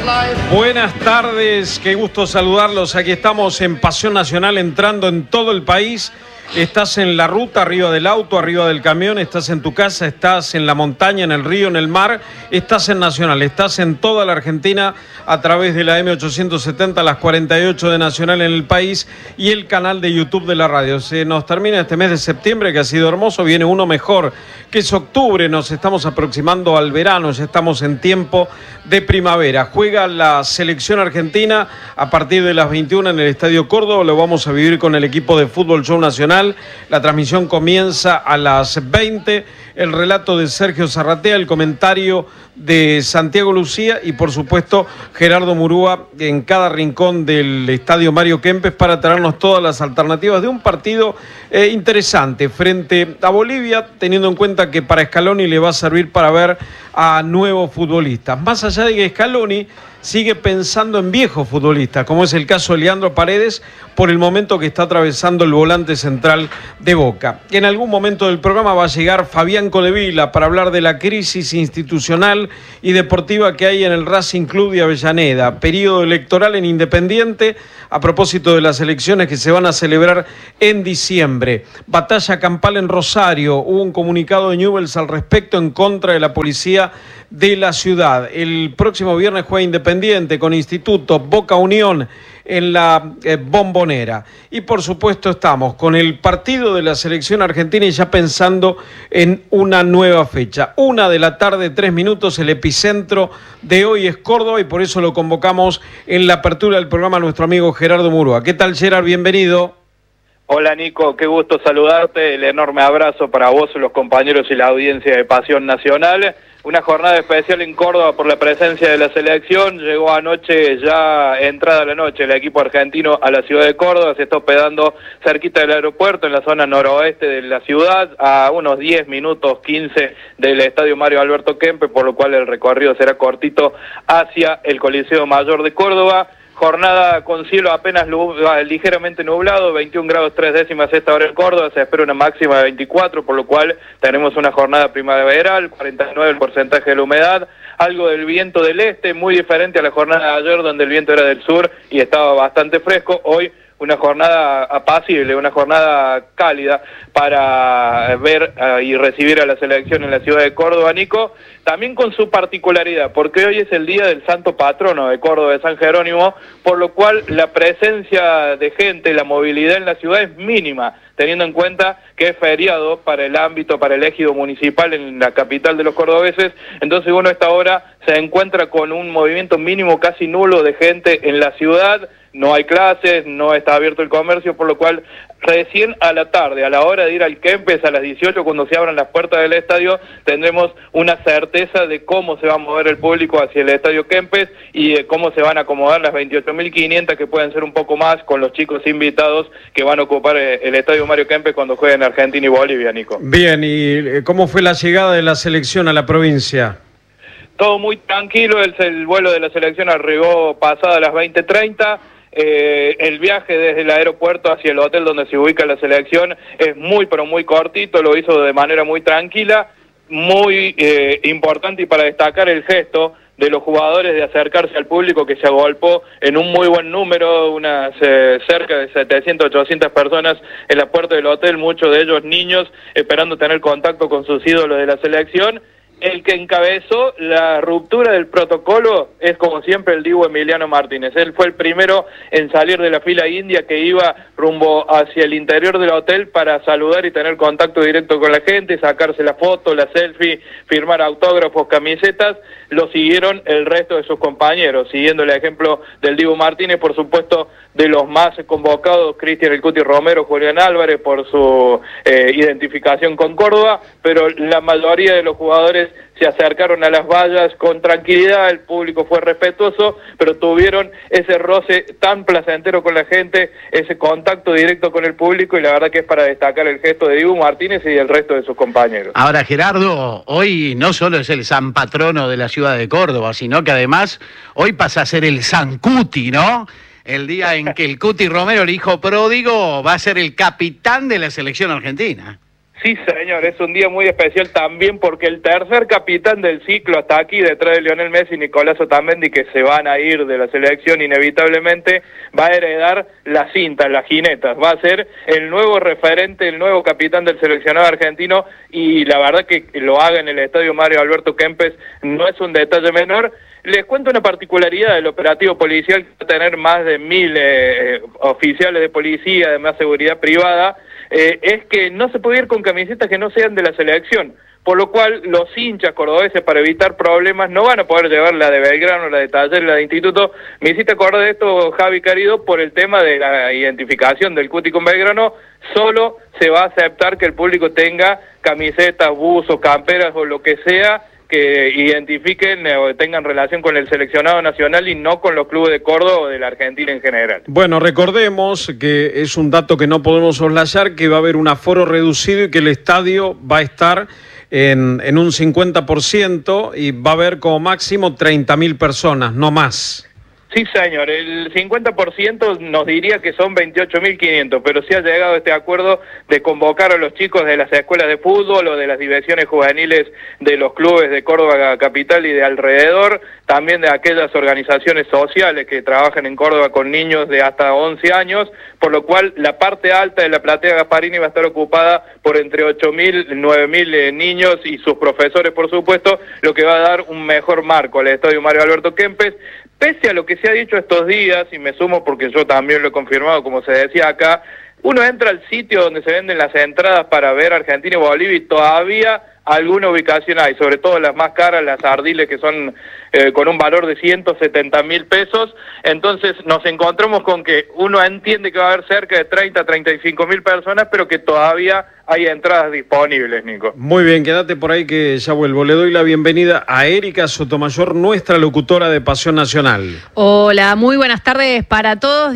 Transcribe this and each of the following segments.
Buenas tardes, qué gusto saludarlos. Aquí estamos en Pasión Nacional, entrando en todo el país. Estás en la ruta, arriba del auto, arriba del camión, estás en tu casa, estás en la montaña, en el río, en el mar, estás en Nacional, estás en toda la Argentina a través de la M870, las 48 de Nacional en el país y el canal de YouTube de la radio. Se nos termina este mes de septiembre, que ha sido hermoso, viene uno mejor, que es octubre, nos estamos aproximando al verano, ya estamos en tiempo de primavera. Juega la selección argentina a partir de las 21 en el Estadio Córdoba, lo vamos a vivir con el equipo de Fútbol Show Nacional. La transmisión comienza a las 20, el relato de Sergio Zarratea, el comentario de Santiago Lucía y por supuesto Gerardo Murúa en cada rincón del Estadio Mario Kempes para traernos todas las alternativas de un partido interesante frente a Bolivia, teniendo en cuenta que para Scaloni le va a servir para ver a nuevos futbolistas. Más allá de que Scaloni sigue pensando en viejos futbolistas, como es el caso de Leandro Paredes, por el momento que está atravesando el volante central de Boca. En algún momento del programa va a llegar Fabián Codevila para hablar de la crisis institucional y deportiva que hay en el Racing Club de Avellaneda, periodo electoral en Independiente, a propósito de las elecciones que se van a celebrar en diciembre. Batalla campal en Rosario, hubo un comunicado de Newell's al respecto en contra de la policía de la ciudad. El próximo viernes juega Independiente con Instituto, Boca Unión en la Bombonera. Y por supuesto estamos con el partido de la selección argentina y ya pensando en una nueva fecha. 1:00 PM, 3 el epicentro de hoy es Córdoba y por eso lo convocamos en la apertura del programa a nuestro amigo Gerardo Murúa. ¿Qué tal, Gerard? Bienvenido. Hola Nico, qué gusto saludarte, el enorme abrazo para vos, los compañeros y la audiencia de Pasión Nacional. Una jornada especial en Córdoba por la presencia de la selección. Llegó anoche, ya entrada la noche, el equipo argentino a la ciudad de Córdoba. Se está hospedando cerquita del aeropuerto, en la zona noroeste de la ciudad, a unos 10 minutos, 15 del Estadio Mario Alberto Kempes, por lo cual el recorrido será cortito hacia el Coliseo Mayor de Córdoba. Jornada con cielo apenas ligeramente nublado, 21 grados 3 décimas esta hora en Córdoba, se espera una máxima de 24, por lo cual tenemos una jornada primaveral, 49 el porcentaje de la humedad, algo del viento del este, muy diferente a la jornada de ayer donde el viento era del sur y estaba bastante fresco. Hoy una jornada apacible, una jornada cálida para ver y recibir a la selección en la ciudad de Córdoba, Nico, también con su particularidad, porque hoy es el día del santo patrono de Córdoba, de San Jerónimo, por lo cual la presencia de gente, la movilidad en la ciudad es mínima, teniendo en cuenta que es feriado para el ámbito, para el ejido municipal en la capital de los cordobeses. Entonces uno a esta hora se encuentra con un movimiento mínimo casi nulo de gente en la ciudad. No hay clases, no está abierto el comercio, por lo cual recién a la tarde, a la hora de ir al Kempes, a las 18, cuando se abran las puertas del estadio, tendremos una certeza de cómo se va a mover el público hacia el estadio Kempes y de cómo se van a acomodar las 28.500, que pueden ser un poco más, con los chicos invitados que van a ocupar el estadio Mario Kempes cuando jueguen Argentina y Bolivia, Nico. Bien, ¿y cómo fue la llegada de la selección a la provincia? Todo muy tranquilo, el vuelo de la selección arribó pasada las 20:30. El viaje desde el aeropuerto hacia el hotel donde se ubica la selección es muy pero muy cortito, lo hizo de manera muy tranquila, muy importante, y para destacar el gesto de los jugadores de acercarse al público, que se agolpó en un muy buen número, unas cerca de 700, 800 personas en la puerta del hotel, muchos de ellos niños, esperando tener contacto con sus ídolos de la selección. El que encabezó la ruptura del protocolo es, como siempre, el Dibu Emiliano Martínez. Él fue el primero en salir de la fila india que iba rumbo hacia el interior del hotel para saludar y tener contacto directo con la gente, sacarse la foto, la selfie, firmar autógrafos, camisetas. Lo siguieron el resto de sus compañeros, siguiendo el ejemplo del Dibu Martínez, por supuesto, de los más convocados, Cristian El Cuti Romero, Julián Álvarez, por su identificación con Córdoba, pero la mayoría de los jugadores se acercaron a las vallas con tranquilidad, el público fue respetuoso, pero tuvieron ese roce tan placentero con la gente, ese contacto directo con el público, y la verdad que es para destacar el gesto de Dibu Martínez y del resto de sus compañeros. Ahora, Gerardo, hoy no solo es el San Patrono de la ciudad de Córdoba, sino que además hoy pasa a ser el San Cuti, ¿no? El día en que el Cuti Romero, el hijo pródigo, va a ser el capitán de la selección argentina. Sí, señor, es un día muy especial también porque el tercer capitán del ciclo hasta aquí, detrás de Lionel Messi y Nicolás Otamendi, que se van a ir de la selección inevitablemente, va a heredar la cinta, las jinetas, va a ser el nuevo referente, el nuevo capitán del seleccionado argentino, y la verdad que lo haga en el estadio Mario Alberto Kempes no es un detalle menor. Les cuento una particularidad del operativo policial, que va a tener más de 1000 oficiales de policía, además seguridad privada, es que no se puede ir con camisetas que no sean de la selección, por lo cual los hinchas cordobeses, para evitar problemas, no van a poder llevar la de Belgrano, la de Talleres, la de Instituto. Me hiciste acordar de esto, Javi querido, por el tema de la identificación del Cuti con Belgrano. Solo se va a aceptar que el público tenga camisetas, buzos, camperas o lo que sea que identifiquen o tengan relación con el seleccionado nacional y no con los clubes de Córdoba o de la Argentina en general. Bueno, recordemos que es un dato que no podemos soslayar, que va a haber un aforo reducido y que el estadio va a estar en un 50% y va a haber como máximo 30.000 personas, no más. Sí, señor, el 50% nos diría que son 28.500, pero sí ha llegado este acuerdo de convocar a los chicos de las escuelas de fútbol o de las divisiones juveniles de los clubes de Córdoba capital y de alrededor, también de aquellas organizaciones sociales que trabajan en Córdoba con niños de hasta 11 años, por lo cual la parte alta de la platea Gasparini va a estar ocupada por entre 8.000, 9.000 niños y sus profesores, por supuesto, lo que va a dar un mejor marco al estadio Mario Alberto Kempes. Pese a lo que se ha dicho estos días, y me sumo porque yo también lo he confirmado, como se decía acá, uno entra al sitio donde se venden las entradas para ver Argentina y Bolivia y todavía alguna ubicación hay, sobre todo las más caras, las Ardiles, que son con un valor de 170.000 pesos. Entonces nos encontramos con que uno entiende que va a haber cerca de 30, 35.000 personas, pero que todavía hay entradas disponibles, Nico. Muy bien, quédate por ahí que ya vuelvo. Le doy la bienvenida a Erika Sotomayor, nuestra locutora de Pasión Nacional. Hola, muy buenas tardes para todos.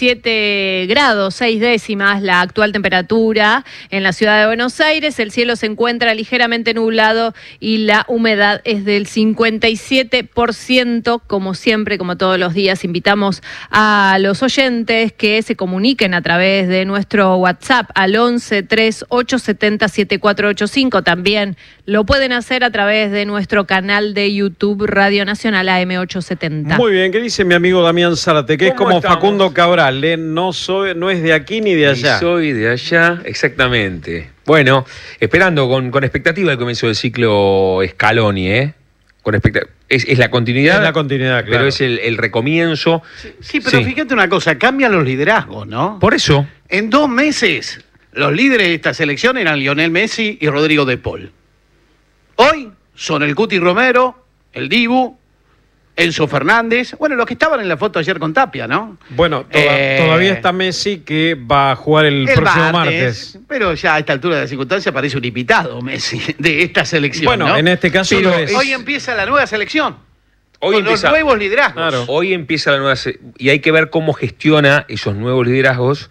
17 grados, 6 décimas la actual temperatura en la ciudad de Buenos Aires. El cielo se encuentra ligeramente nublado y la humedad es del 57%. Como siempre, como todos los días, invitamos a los oyentes que se comuniquen a través de nuestro WhatsApp al 11 3870 7485. También lo pueden hacer a través de nuestro canal de YouTube Radio Nacional AM870. Muy bien, ¿qué dice mi amigo Damián Zárate? Que es como estamos? Facundo Cabral, no es de aquí ni de allá. Soy de allá, exactamente. Bueno, esperando con expectativa el comienzo del ciclo Scaloni, Con es la continuidad. Es la continuidad, claro. Pero es el recomienzo. Sí, pero fíjate una cosa, cambian los liderazgos, ¿no? Por eso. En 2 meses, los líderes de esta selección eran Lionel Messi y Rodrigo de Paul. Hoy son el Cuti Romero, el Dibu, Enzo Fernández, bueno, los que estaban en la foto ayer con Tapia, ¿no? Bueno, todavía está Messi, que va a jugar el próximo martes. Pero ya a esta altura de la circunstancia parece un invitado Messi de esta selección, bueno, ¿no? En este caso pero lo es. hoy empieza la nueva selección. Hoy con los nuevos liderazgos. Claro. Hoy empieza la nueva... Y hay que ver cómo gestiona esos nuevos liderazgos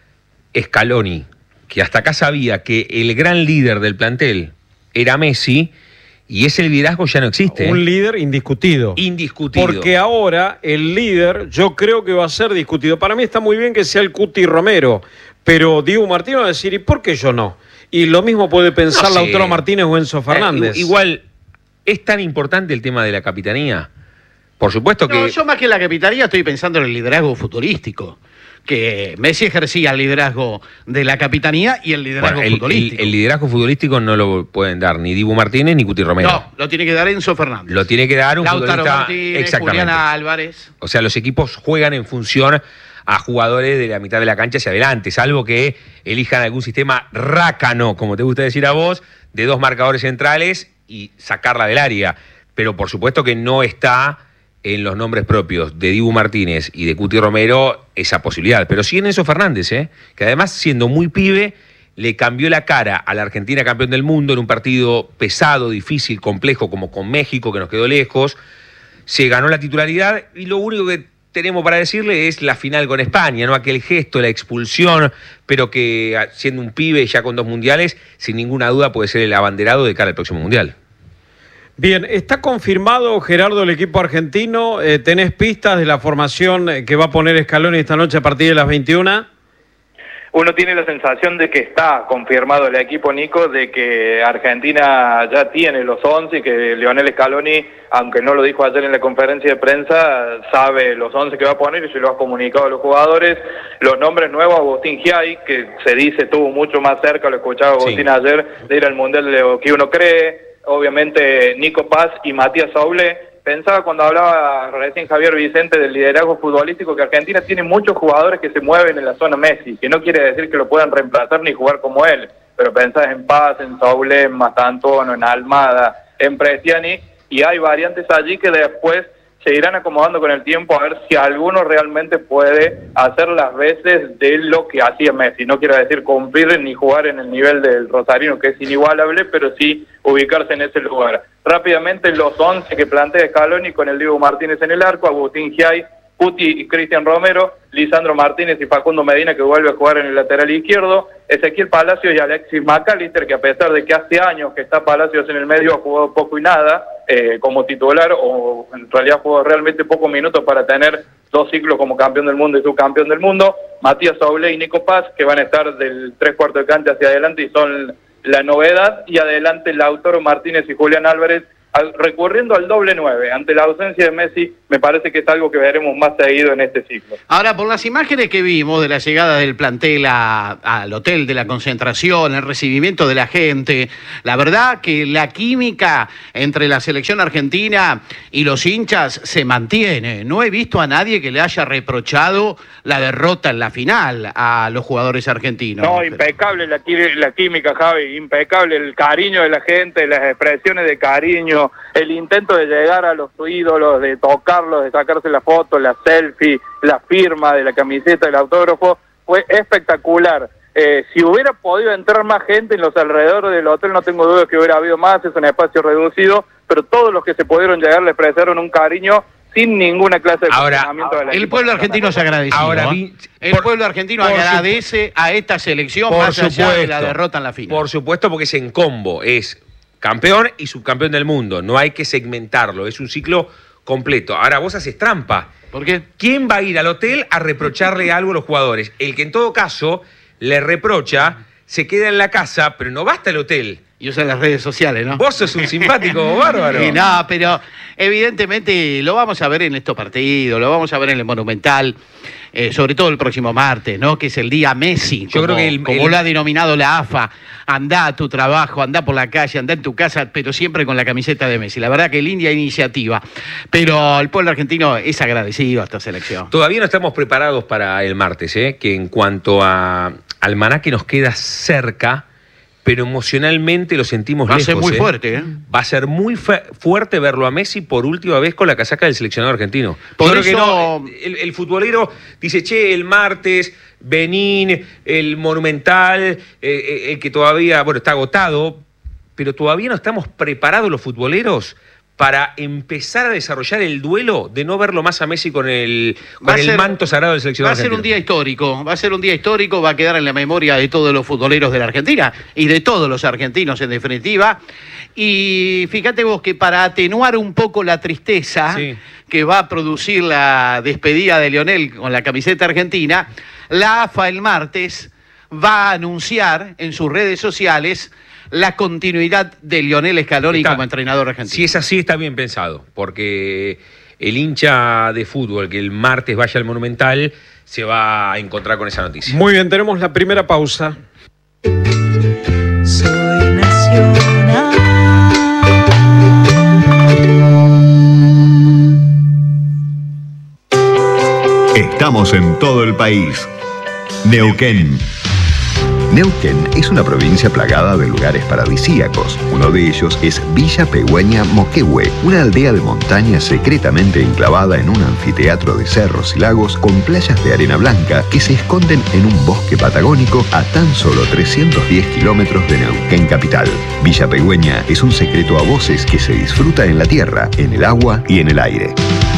Scaloni, que hasta acá sabía que el gran líder del plantel era Messi, y ese liderazgo ya no existe. Un líder indiscutido. Indiscutido. Porque ahora el líder yo creo que va a ser discutido. Para mí está muy bien que sea el Cuti Romero, pero Diego Martínez va a decir, ¿y por qué yo no? Y lo mismo puede pensar No sé. Lautaro Martínez o Enzo Fernández. Igual, ¿es tan importante el tema de la capitanía? Por supuesto que... No, yo más que en la capitanía estoy pensando en el liderazgo futurístico. Que Messi ejercía el liderazgo de la capitanía y el liderazgo futbolístico. El liderazgo futbolístico no lo pueden dar ni Dibu Martínez ni Cuti Romero. No, lo tiene que dar Enzo Fernández. Lo tiene que dar un Lautaro futbolista... Martínez, Exactamente. Julián Álvarez. O sea, los equipos juegan en función a jugadores de la mitad de la cancha hacia adelante, salvo que elijan algún sistema rácano, como te gusta decir a vos, de 2 marcadores centrales y sacarla del área. Pero por supuesto que no está en los nombres propios de Dibu Martínez y de Cuti Romero esa posibilidad. Pero sí en Enzo Fernández, que además, siendo muy pibe, le cambió la cara a la Argentina campeón del mundo en un partido pesado, difícil, complejo, como con México, que nos quedó lejos. Se ganó la titularidad y lo único que tenemos para decirle es la final con España, ¿no? Aquel gesto, la expulsión, pero que siendo un pibe ya con 2 mundiales, sin ninguna duda puede ser el abanderado de cara al próximo mundial. Bien, ¿está confirmado, Gerardo, el equipo argentino? ¿Tenés pistas de la formación que va a poner Scaloni esta noche a partir de las 21? Uno tiene la sensación de que está confirmado el equipo, Nico, de que Argentina ya tiene los 11 y que Lionel Scaloni, aunque no lo dijo ayer en la conferencia de prensa, sabe los 11 que va a poner y se lo ha comunicado a los jugadores. Los nombres nuevos, Agustín Giai, que se dice estuvo mucho más cerca, lo escuchaba Agustín ayer, de ir al Mundial de lo que uno cree. Obviamente Nico Paz y Matías Soule. Pensaba cuando hablaba recién Javier Vicente del liderazgo futbolístico que Argentina tiene muchos jugadores que se mueven en la zona Messi, que no quiere decir que lo puedan reemplazar ni jugar como él, pero pensás en Paz, en Soule, en Mastantuono, en Almada, en Prestiani, y hay variantes allí que después se irán acomodando con el tiempo a ver si alguno realmente puede hacer las veces de lo que hacía Messi. No quiero decir cumplir ni jugar en el nivel del rosarino, que es inigualable, pero sí ubicarse en ese lugar. Rápidamente los 11 que plantea Scaloni con el Diego Martínez en el arco, Agustín Giai, Cuti y Cristian Romero, Lisandro Martínez y Facundo Medina, que vuelve a jugar en el lateral izquierdo, Ezequiel Palacios y Alexis McAllister, que a pesar de que hace años que está Palacios en el medio, ha jugado poco y nada como titular, o en realidad jugó realmente pocos minutos para tener 2 ciclos como campeón del mundo y subcampeón del mundo, Matías Soule y Nico Paz, que van a estar del 3/4 de cancha hacia adelante y son la novedad, y adelante Lautaro Martínez y Julián Álvarez, recurriendo al doble 9. Ante la ausencia de Messi, me parece que es algo que veremos más seguido en este ciclo. Ahora, por las imágenes que vimos de la llegada del plantel al hotel de la concentración, el recibimiento de la gente, la verdad que la química entre la selección argentina y los hinchas se mantiene. No he visto a nadie que le haya reprochado la derrota en la final a los jugadores argentinos. No, impecable la química, Javi, impecable el cariño de la gente, las expresiones de cariño, el intento de llegar a los ídolos, de tocarlos, de sacarse la foto, la selfie, la firma de la camiseta, el autógrafo, fue espectacular. Si hubiera podido entrar más gente en los alrededores del hotel, no tengo duda que hubiera habido más, es un espacio reducido, pero todos los que se pudieron llegar le expresaron un cariño sin ninguna clase de cuestionamiento de la el pueblo argentino se agradecido. El pueblo argentino agradece a esta selección más allá de la derrota en la final. Por supuesto, porque es en combo, es campeón y subcampeón del mundo. No hay que segmentarlo, es un ciclo completo. Ahora vos haces trampa. ¿Por qué? ¿Quién va a ir al hotel a reprocharle algo a los jugadores? El que en todo caso le reprocha, se queda en la casa, pero no va hasta el hotel. Y usa las redes sociales, ¿no? Vos sos un simpático bárbaro. No, pero evidentemente lo vamos a ver en estos partidos, lo vamos a ver en el Monumental, sobre todo el próximo martes, ¿no? Que es el día Messi. Yo creo que como lo ha denominado la AFA, andá a tu trabajo, andá por la calle, andá en tu casa, pero siempre con la camiseta de Messi. La verdad que linda iniciativa. Pero el pueblo argentino es agradecido a esta selección. Todavía no estamos preparados para el martes, que en cuanto a almanaque nos queda cerca, pero emocionalmente lo sentimos lejos. Va a ser muy fuerte, ¿eh? Va a ser muy fuerte verlo a Messi por última vez con la casaca del seleccionado argentino. Por eso el futbolero dice, che, el martes, Benín, el Monumental, el que todavía, está agotado, pero todavía no estamos preparados los futboleros para empezar a desarrollar el duelo de no verlo más a Messi con el manto sagrado del seleccionado argentino. Va a ser un día histórico, va a quedar en la memoria de todos los futboleros de la Argentina y de todos los argentinos en definitiva. Y fíjate vos que para atenuar un poco la tristeza que va a producir la despedida de Lionel con la camiseta argentina, la AFA el martes va a anunciar en sus redes sociales la continuidad de Lionel Scaloni como entrenador argentino. Si es así, está bien pensado, porque el hincha de fútbol que el martes vaya al Monumental se va a encontrar con esa noticia. Muy bien, tenemos la primera pausa. Soy nacional. Estamos en todo el país. Neuquén. Neuquén es una provincia plagada de lugares paradisíacos. Uno de ellos es Villa Pegüeña Moquehue, una aldea de montaña secretamente enclavada en un anfiteatro de cerros y lagos con playas de arena blanca que se esconden en un bosque patagónico a tan solo 310 kilómetros de Neuquén capital. Villa Pegüeña es un secreto a voces que se disfruta en la tierra, en el agua y en el aire.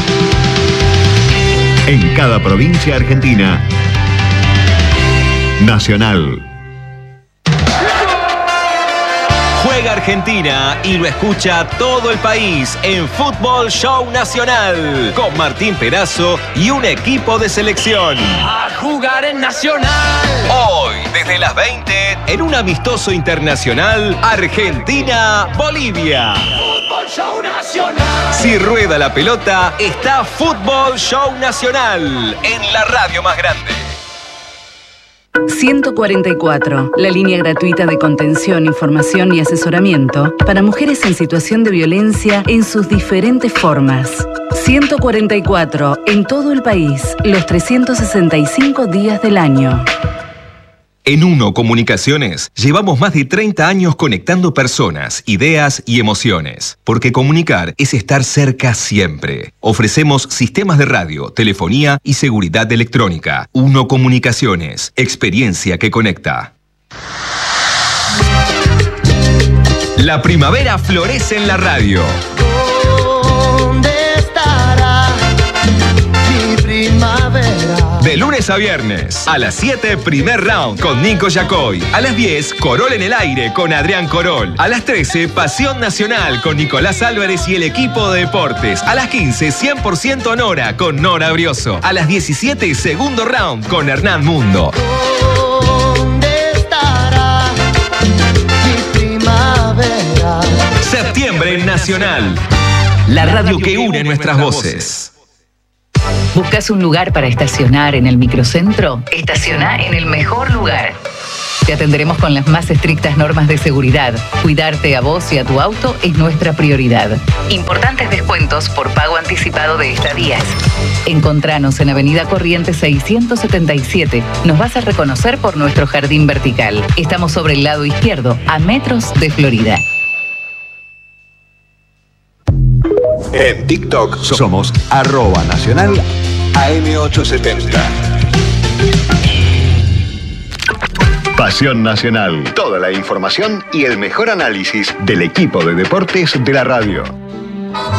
En cada provincia argentina, Nacional. Juega Argentina y lo escucha todo el país en Fútbol Show Nacional con Martín Perazo y un equipo de selección. A jugar en Nacional. Hoy, desde las 20, en un amistoso internacional, Argentina-Bolivia. Fútbol Show Nacional. Si rueda la pelota, está Fútbol Show Nacional en la radio más grande. 144, la línea gratuita de contención, información y asesoramiento para mujeres en situación de violencia en sus diferentes formas. 144, en todo el país, los 365 días del año. En Uno Comunicaciones llevamos más de 30 años conectando personas, ideas y emociones. Porque comunicar es estar cerca siempre. Ofrecemos sistemas de radio, telefonía y seguridad electrónica. Uno Comunicaciones, experiencia que conecta. La primavera florece en la radio. ¿Dónde estará mi primavera? De lunes a viernes, a las 7, primer round con Nico Yacoy. A las 10, Corol en el aire con Adrián Corol. A las 13, Pasión Nacional con Nicolás Álvarez y el equipo de deportes. A las 15, 100% Nora con Nora Brioso. A las 17, segundo round con Hernán Mundo. ¿Dónde estará mi primavera? Septiembre en Nacional. La radio que une nuestras voces. ¿Buscas un lugar para estacionar en el microcentro? Estaciona en el mejor lugar. Te atenderemos con las más estrictas normas de seguridad. Cuidarte a vos y a tu auto es nuestra prioridad. Importantes descuentos por pago anticipado de estadías. Encontranos en Avenida Corrientes 677. Nos vas a reconocer por nuestro jardín vertical. Estamos sobre el lado izquierdo, a metros de Florida. En TikTok somos @nacional AM870. Pasión Nacional. Toda la información y el mejor análisis del equipo de deportes de la radio.